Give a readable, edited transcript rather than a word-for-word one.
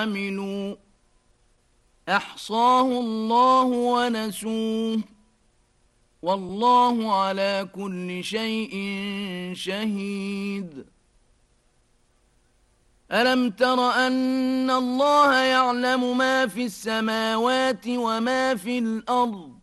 عملوا أحصاه الله ونسوه والله على كل شيء شهيد. ألم تر أن الله يعلم ما في السماوات وما في الأرض